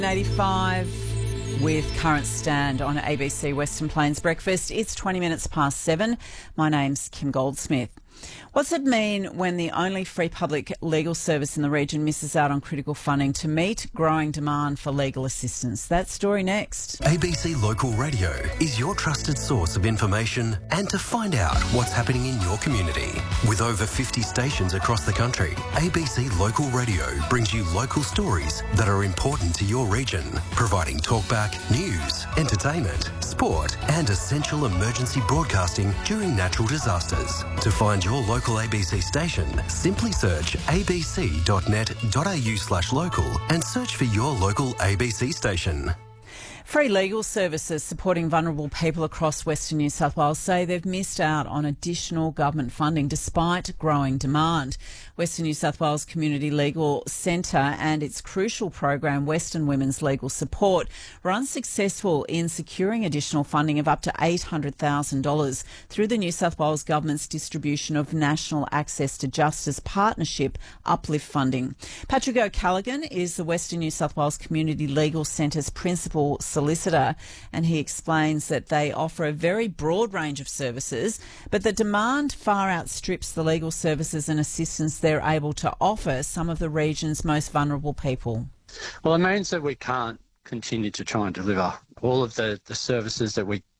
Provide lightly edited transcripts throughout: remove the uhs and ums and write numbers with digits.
85 with Current Stand on ABC Western Plains Breakfast. It's 20 minutes past 7. My name's Kim Goldsmith. What's it mean when the only free public legal service in the region misses out on critical funding to meet growing demand for legal assistance? That story next. ABC Local Radio is your trusted source of information and to find out what's happening in your community. With over 50 stations across the country, ABC Local Radio brings you local stories that are important to your region, providing talkback, news, entertainment, sport and essential emergency broadcasting during natural disasters. To find your local ABC station, simply search abc.net.au/local and search for your local ABC station. Free legal services supporting vulnerable people across Western New South Wales say they've missed out on additional government funding despite growing demand. Western New South Wales Community Legal Centre and its crucial program, Western Women's Legal Support, were unsuccessful in securing additional funding of up to $800,000 through the New South Wales Government's distribution of National Access to Justice Partnership Uplift funding. Patrick O'Callaghan is the Western New South Wales Community Legal Centre's principal solicitor, and he explains that they offer a very broad range of services, but the demand far outstrips the legal services and assistance they're able to offer some of the region's most vulnerable people. Well, it means that we can't continue to try and deliver all of the services that we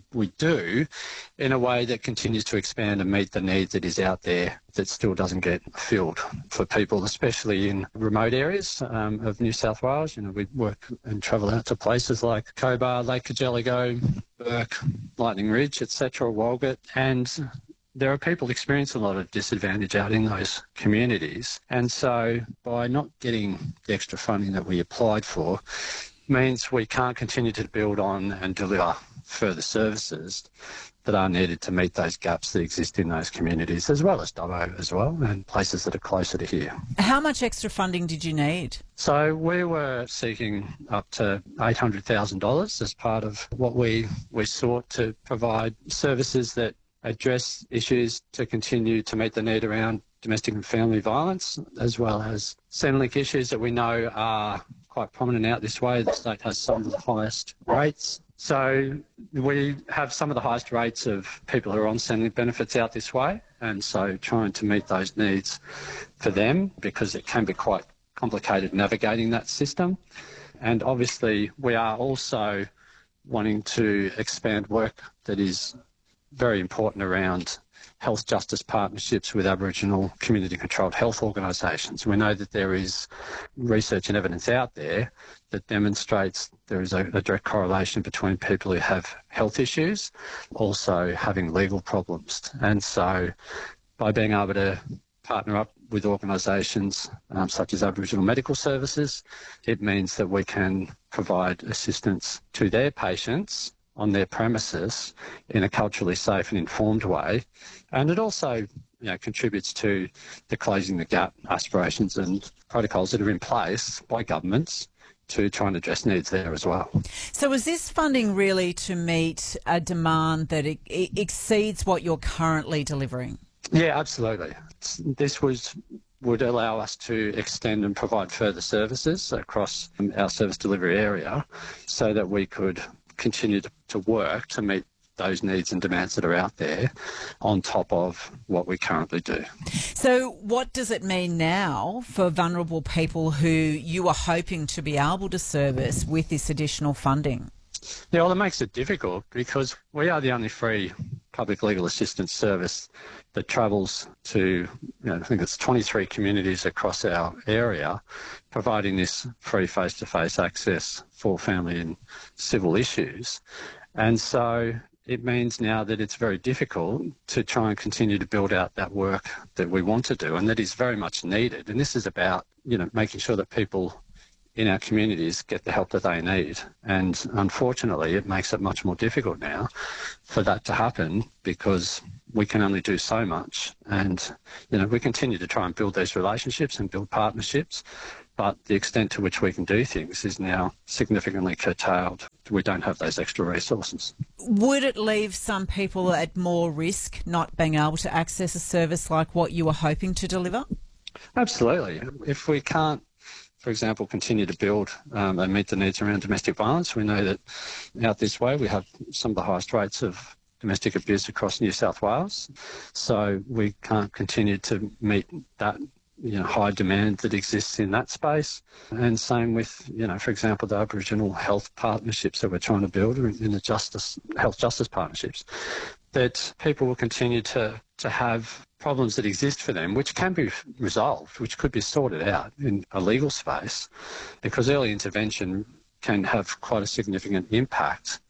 do in a way that continues to expand and meet the need that is out there that still doesn't get filled for people, especially in remote areas of New South Wales. You know, we work and travel out to places like Cobar, Lake Cargelligo, Burke, Lightning Ridge, etc., Walgett, and there are people experiencing a lot of disadvantage out in those communities. And so by not getting the extra funding that we applied for means we can't continue to build on and deliver further services that are needed to meet those gaps that exist in those communities, as well as Dubbo as well, and places that are closer to here. How much extra funding did you need? So we were seeking up to $800,000 as part of what we sought to provide services that address issues to continue to meet the need around domestic and family violence, as well as Centrelink issues that we know are quite prominent out this way. The state has some of the highest rates. So we have some of the highest rates of people who are on Centrelink benefits out this way, and so trying to meet those needs for them, because it can be quite complicated navigating that system. And obviously we are also wanting to expand work that is very important around health justice partnerships with Aboriginal community-controlled health organisations. We know that there is research and evidence out there that demonstrates there is a direct correlation between people who have health issues also having legal problems. And so by being able to partner up with organisations such as Aboriginal Medical Services, it means that we can provide assistance to their patients on their premises in a culturally safe and informed way. And it also contributes to the closing the gap aspirations and protocols that are in place by governments to try and address needs there as well. So is this funding really to meet a demand that exceeds what you're currently delivering? Yeah, absolutely. This would allow us to extend and provide further services across our service delivery area so that we could continue to work to meet those needs and demands that are out there on top of what we currently do. So what does it mean now for vulnerable people who you are hoping to be able to service with this additional funding? Yeah, well, it makes it difficult because we are the only free public legal assistance service that travels to, I think it's 23 communities across our area, providing this free face-to-face access for family and civil issues. And so it means now that it's very difficult to try and continue to build out that work that we want to do and that is very much needed. And this is about, making sure that people in our communities get the help that they need. And unfortunately, it makes it much more difficult now for that to happen because we can only do so much. And, we continue to try and build these relationships and build partnerships, but the extent to which we can do things is now significantly curtailed. We don't have those extra resources. Would it leave some people at more risk not being able to access a service like what you were hoping to deliver? Absolutely. If we can't for example, continue to build and meet the needs around domestic violence. We know that out this way we have some of the highest rates of domestic abuse across New South Wales. So we can't continue to meet that high demand that exists in that space. And same with, for example, the Aboriginal health partnerships that we're trying to build in the health justice partnerships, that people will continue to have problems that exist for them, which can be resolved, which could be sorted out in a legal space, because early intervention can have quite a significant impact